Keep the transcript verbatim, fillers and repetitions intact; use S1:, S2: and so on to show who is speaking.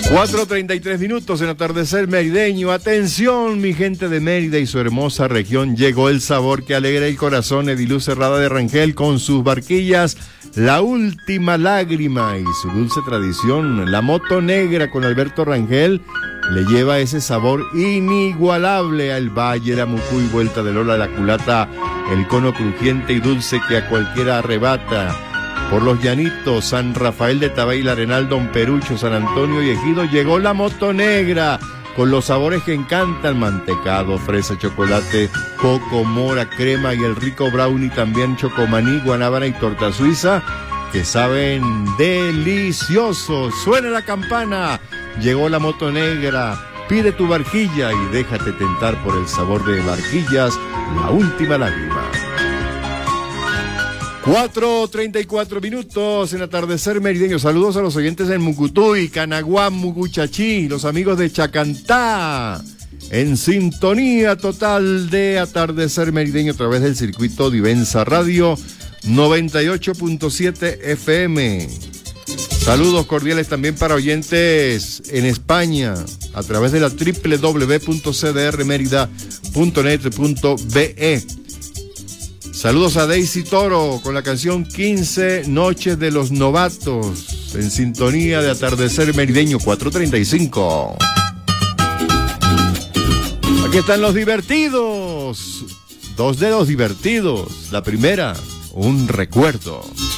S1: cuatro treinta y tres minutos en atardecer merideño. Atención, mi gente de Mérida y su hermosa región. Llegó el sabor que alegra el corazón. Ediluz Cerrada de Rangel con sus barquillas La Última Lágrima y su dulce tradición. La Moto Negra con Alberto Rangel le lleva ese sabor inigualable al Valle, la Mucuy, Vuelta de Lola, la Culata, el cono crujiente y dulce que a cualquiera arrebata. Por los llanitos, San Rafael de Tabay, Arenal, Don Perucho, San Antonio y Ejido, llegó la Moto Negra, con los sabores que encantan: mantecado, fresa, chocolate, coco, mora, crema y el rico brownie, también chocomaní, guanábana y torta suiza, que saben deliciosos. Suena la campana, llegó la Moto Negra, pide tu barquilla y déjate tentar por el sabor de Barquillas, La Última Lágrima. cuatro treinta y cuatro minutos en atardecer merideño. Saludos a los oyentes en Mucutuy, Canaguá, Muguchachí, los amigos de Chacantá, en sintonía total de atardecer merideño a través del circuito Divensa Radio noventa y ocho punto siete F M. Saludos cordiales también para oyentes en España a través de la doble u doble u doble u punto c d r merida punto net punto b e. Saludos a Daisy Toro con la canción quince Noches de los Novatos, en sintonía de atardecer merideño. Cuatro treinta y cinco. Aquí están los divertidos. Dos dedos divertidos. La primera, un recuerdo.